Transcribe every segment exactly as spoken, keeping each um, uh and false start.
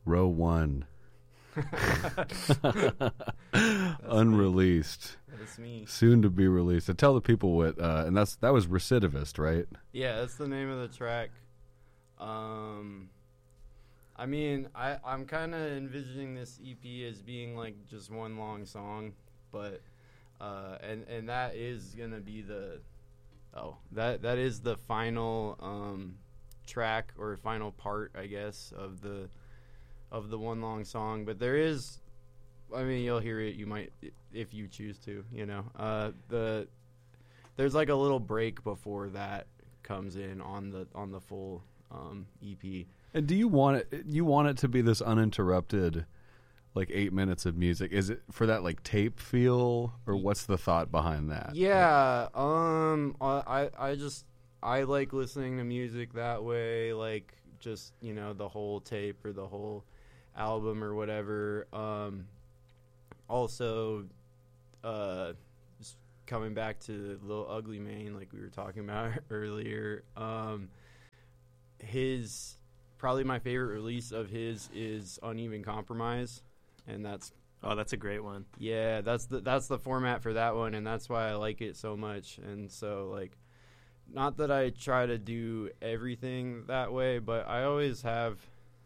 Row One. Unreleased. That's me. Soon to be released. And tell the people what, uh, and that's that was Recidivist, right? Yeah, that's the name of the track. Um, I mean, I, I'm kind of envisioning this E P as being like just one long song, but uh, and and that is gonna be the oh that that is the final um, track or final part, I guess, of the of the one long song. But there is, I mean, you'll hear it. You might if you choose to, you know. Uh, the there's like a little break before that comes in on the on the full um, E P. And do you want it? You want it to be this uninterrupted, like eight minutes of music? Is it for that like tape feel, or what's the thought behind that? Yeah, um, I I just I like listening to music that way, like just you know the whole tape or the whole album or whatever. Um, also, uh, just coming back to Lil Ugly Mane, like we were talking about earlier. Um, his probably my favorite release of his is Uneven Compromise, and that's oh, that's a great one. Yeah, that's the that's the format for that one, and that's why I like it so much. And so, like, not that I try to do everything that way, but I always have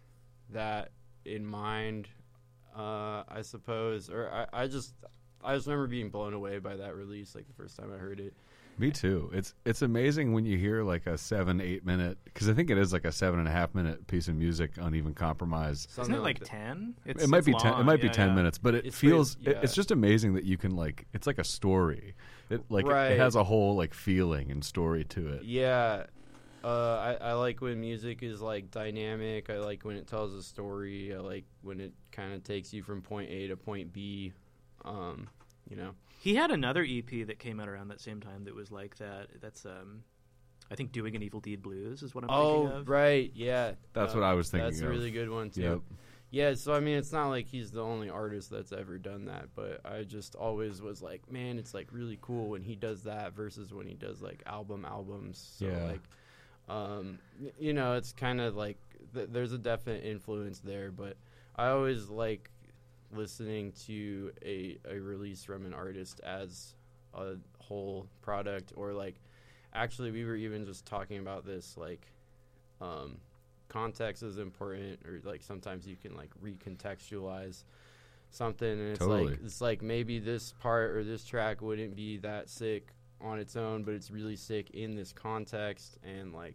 that in mind, uh, I suppose. Or I, I just I just remember being blown away by that release, like the first time I heard it. Me too. It's it's amazing when you hear like a seven, eight minute, because I think it is like a seven and a half minute piece of music, Uneven Compromise. Isn't it like ten? It might be ten. It might be ten minutes, but it It's feels. pretty- it- yeah. it's just amazing that you can like. It's like a story. It like it- Right. it has a whole like feeling and story to it. Yeah, uh, I, I like when music is like dynamic. I like when it tells a story. I like when it kind of takes you from point A to point B. Um, you know. He had another E P that came out around that same time that was like that. That's um, I think Doing an Evil Deed Blues is what I'm Oh, thinking of. right, yeah. That's Uh, what I was thinking That's a of. really good one too. Yep. Yeah, so I mean, it's not like he's the only artist that's ever done that, but I just always was like, man, it's like really cool when he does that versus when he does like album albums. So Yeah. like, um, y- you know, it's kind of like th- there's a definite influence there, but I always like listening to a, a release from an artist as a whole product, or like actually we were even just talking about this, like um context is important, or like sometimes you can like recontextualize something, and it's Totally. like it's like maybe this part or this track wouldn't be that sick on its own, but it's really sick in this context. And like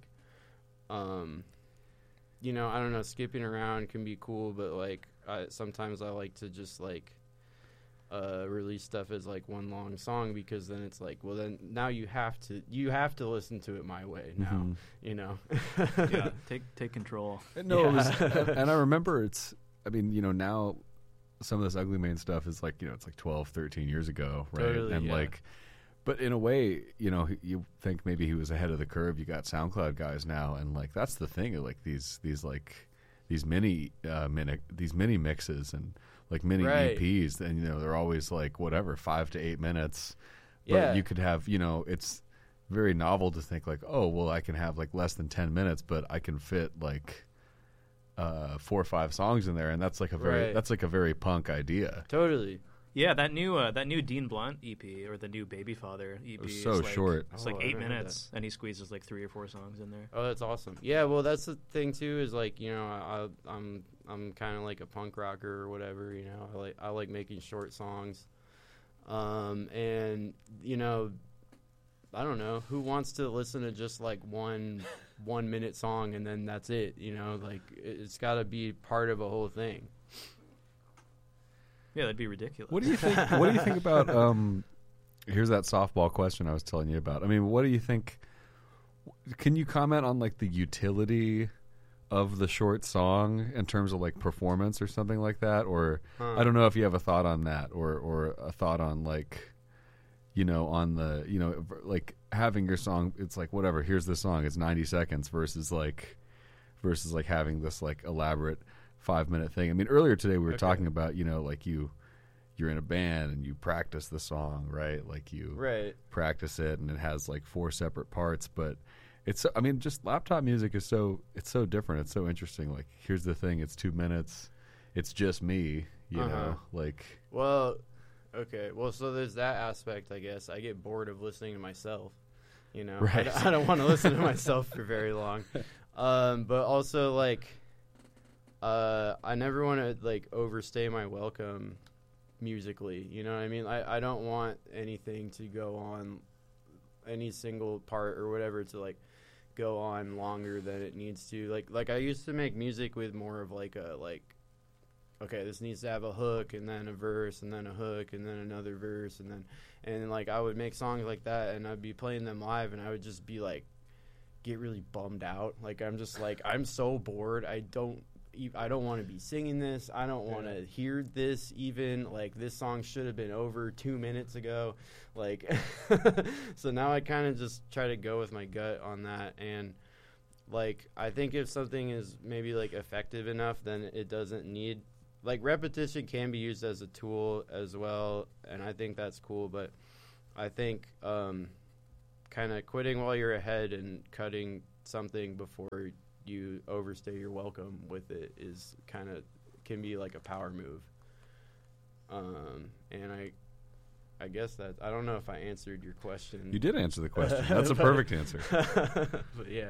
um you know, I don't know, skipping around can be cool, but like I, sometimes I like to just like uh, release stuff as like one long song, because then it's like, well, then now you have to you have to listen to it my way now, Mhm. you know. Yeah, take take control. No, it was, Yeah. and I remember it's. I mean, you know, now some of this Ugly Mane stuff is like, you know, it's like twelve, thirteen years ago, right? Totally, and yeah. like, but in a way, you know, he- you think maybe he was ahead of the curve. You got SoundCloud guys now, and like that's the thing. Like these these like these mini uh, mini these mini mixes and like mini Right. E Ps, and you know they're always like whatever five to eight minutes. But Yeah. you could have, you know, it's very novel to think like, oh, well, I can have like less than ten minutes, but I can fit like uh, four or five songs in there, and that's like a very Right. that's like a very punk idea. Totally. Yeah, that new uh, that new Dean Blunt E P, or the new Baby Father E P, was is so like, short. It's Oh, like I eight haven't heard minutes, and he squeezes like three or four songs in there. Oh, that's awesome. Yeah, well, that's the thing too. Is like, you know, I, I'm I'm kind of like a punk rocker or whatever. You know, I like I like making short songs, um, and you know, I don't know who wants to listen to just like one one minute song and then that's it. You know, like it, it's got to be part of a whole thing. Yeah, that'd be ridiculous. What do you think? What do you think about? Um, here's that softball question I was telling you about. I mean, what do you think? Can you comment on like the utility of the short song in terms of like performance or something like that? Or Huh. I don't know if you have a thought on that, or or a thought on like, you know, on the you know like having your song. It's like whatever. Here's the song. It's ninety seconds versus like versus like having this like elaborate five minute thing. I mean, earlier today we were Okay. talking about, you know, like you you're in a band and you practice the song, right? Like you Right. practice it and it has like four separate parts, but it's so- I mean, just laptop music is so it's so different. It's so interesting. Like here's the thing, it's two minutes. it's just me, you Uh-huh. know, like Well, okay. Well, so there's that aspect, I guess. I get bored of listening to myself. You know, Right. I, d- I don't want to listen to myself for very long. Um, but also, like, uh, I never want to like overstay my welcome musically. You know what I mean? I, I don't want anything to go on, any single part or whatever to like go on longer than it needs to. Like like I used to make music with more of like a like. Okay, this needs to have a hook and then a verse and then a hook and then another verse and then and like I would make songs like that and I'd be playing them live and I would just be like get really bummed out. Like I'm just like I'm so bored. I don't e- I don't want to be singing this. I don't want to hear this even. Like this song should have been over two minutes ago. Like so now I kind of just try to go with my gut on that and like I think if something is maybe like effective enough then it doesn't need like repetition can be used as a tool as well, and I think that's cool. But I think um, kind of quitting while you're ahead and cutting something before you overstay your welcome with it is kind of can be like a power move. Um, and I, I guess that I don't know if I answered your question. you did answer the question. That's a perfect answer. But yeah,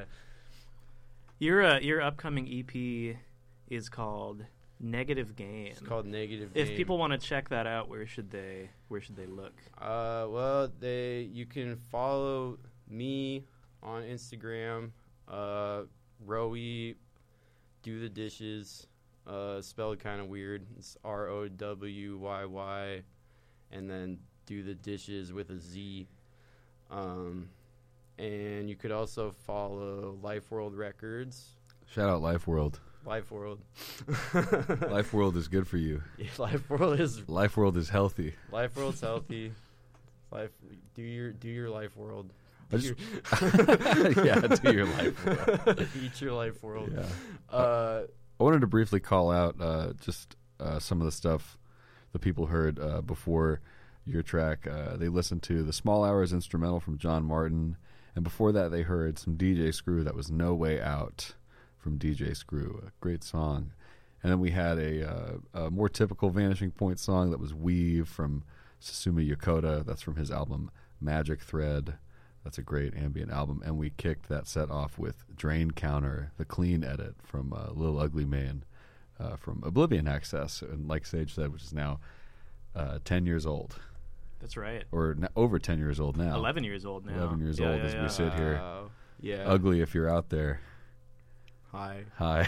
Your uh, your upcoming E P is called Negative Game. it's called Negative If Game. people want to check that out, where should they where should they look? Uh, well, they you can follow me on Instagram, uh, Rowie, do the dishes, uh, spelled kind of weird. It's R O W Y Y, and then do the dishes with a Z. Um, and you could also follow Life World Records. Shout out Life World. Life World. Life World is good for you. Yeah, Life World is Life World is healthy. Life World's healthy. Life, do your do your Life World. I Do just- your- yeah, do your Life World. Eat your Life World. Yeah. Uh, I wanted to briefly call out uh, just uh, some of the stuff the people heard uh, before your track. Uh, they listened to the Small Hours instrumental from John Martin, and before that they heard some D J Screw that was No Way Out from D J Screw, a great song. And then we had a, uh, a more typical Vanishing Point song that was Weave from Susumu Yokota. That's from his album Magic Thread. That's a great ambient album. And we kicked that set off with Drain Counter, the clean edit from uh, Lil Ugly Mane uh, from Oblivion Access, and like Sage said, which is now uh, ten years old, That's right. or n- over ten years old now. Eleven years old now. eleven years Yeah, old yeah, as yeah. we sit here. wow. Yeah. Ugly, if you're out there. Hi. Hi.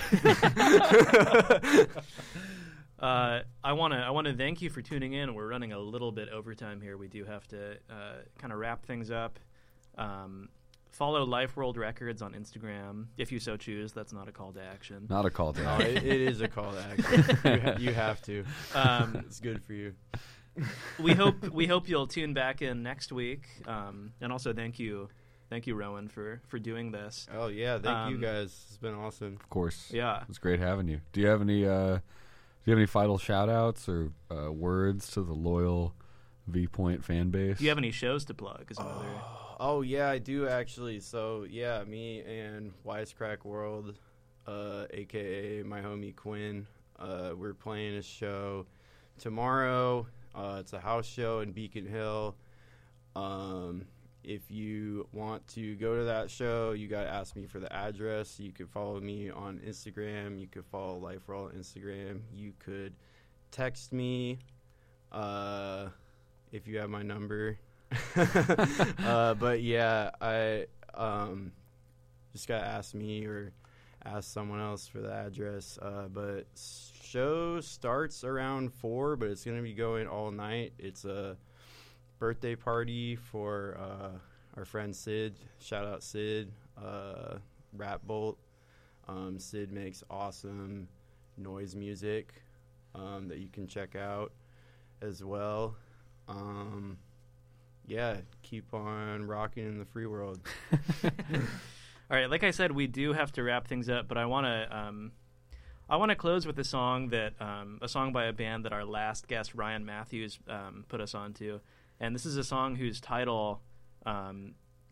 Uh, I want to I want to thank you for tuning in. We're running a little bit overtime here. We do have to uh, kind of wrap things up. Um, follow Life World Records on Instagram if you so choose. That's not a call to action. Not a call to No, action. it, it is a call to action. you, ha- you have to. Um, It's good for you. we hope we hope you'll tune back in next week. Um, and also thank you, thank you, Rowan, for for doing this. Oh yeah, thank you Um, guys. It's been awesome. Of course. Yeah. It was great having you. Do you have any uh, do you have any final shout outs or uh, words to the loyal V Point fan base? Do you have any shows to plug? Is another. Oh yeah, I do actually. So yeah, me and Wisecrack World, uh, aka my homie Quinn, uh, we're playing a show tomorrow. Uh, it's a house show in Beacon Hill. Um, if you want to go to that show, you got to ask me for the address. You could follow me on Instagram. You could follow Life World on Instagram. You could text me uh, if you have my number. uh, but yeah, I um, just got to ask me or ask someone else for the address. Uh, but show starts around four, but it's going to be going all night. It's a birthday party for uh, our friend Sid. Shout out Sid, uh, Rap Bolt. Um, Sid makes awesome noise music um, that you can check out as well. Um, yeah, keep on rocking in the free world. All right, like I said, we do have to wrap things up, but I want to um, I want to close with a song that um, a song by a band that our last guest Ryan Matthews um, put us onto, and this is a song whose title um,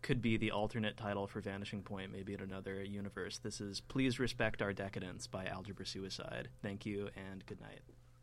could be the alternate title for Vanishing Point, maybe in another universe. This is Please Respect Our Decadence by Algebra Suicide. Thank you and good night.